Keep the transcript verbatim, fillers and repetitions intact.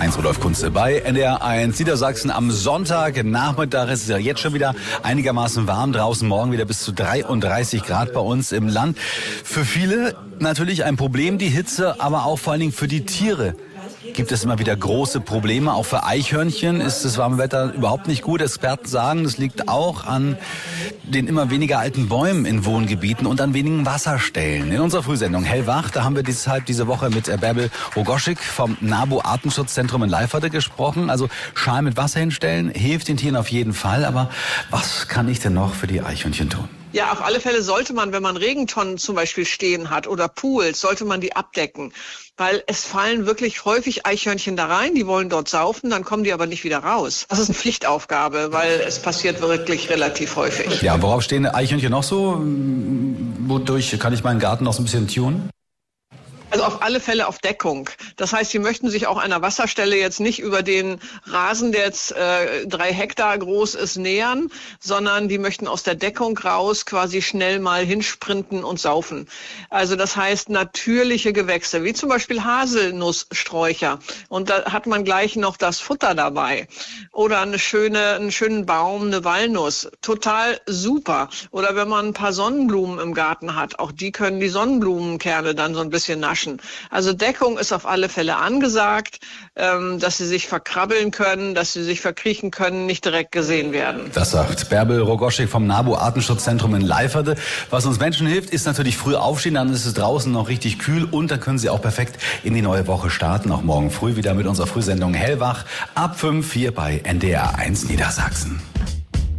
Heinz-Rudolf Kunze bei N D R eins Niedersachsen am Sonntag Nachmittag. Es ist ja jetzt schon wieder einigermaßen warm draußen. Morgen wieder bis zu dreiunddreißig Grad bei uns im Land. Für viele natürlich ein Problem, die Hitze, aber auch vor allen Dingen für die Tiere gibt es immer wieder große Probleme. Auch für Eichhörnchen ist das warme Wetter überhaupt nicht gut. Experten sagen, das liegt auch an den immer weniger alten Bäumen in Wohngebieten und an wenigen Wasserstellen. In unserer Frühsendung Hellwach, da haben wir deshalb diese Woche mit Bärbel Rogoschik vom NABU Artenschutzzentrum in Leiferde gesprochen. Also Schal mit Wasser hinstellen hilft den Tieren auf jeden Fall. Aber was kann ich denn noch für die Eichhörnchen tun? Ja, auf alle Fälle sollte man, wenn man Regentonnen zum Beispiel stehen hat oder Pools, sollte man die abdecken. Weil es fallen wirklich häufig Eichhörnchen da rein, die wollen dort saufen, dann kommen die aber nicht wieder raus. Das ist eine Pflichtaufgabe, weil es passiert wirklich relativ häufig. Ja, worauf stehen Eichhörnchen noch so? Wodurch kann ich meinen Garten noch so ein bisschen tunen? Also auf alle Fälle auf Deckung. Das heißt, sie möchten sich auch einer Wasserstelle jetzt nicht über den Rasen, der jetzt äh, drei Hektar groß ist, nähern, sondern die möchten aus der Deckung raus quasi schnell mal hinsprinten und saufen. Also das heißt natürliche Gewächse, wie zum Beispiel Haselnusssträucher. Und da hat man gleich noch das Futter dabei. Oder eine schöne, einen schönen Baum, eine Walnuss. Total super. Oder wenn man ein paar Sonnenblumen im Garten hat, auch die können die Sonnenblumenkerne dann so ein bisschen naschen. Also Deckung ist auf alle Fälle angesagt, ähm, dass sie sich verkrabbeln können, dass sie sich verkriechen können, nicht direkt gesehen werden. Das sagt Bärbel Rogoschik vom NABU Artenschutzzentrum in Leiferde. Was uns Menschen hilft, ist natürlich früh aufstehen, dann ist es draußen noch richtig kühl und dann können Sie auch perfekt in die neue Woche starten. Auch morgen früh wieder mit unserer Frühsendung Hellwach ab fünf hier bei N D R eins Niedersachsen.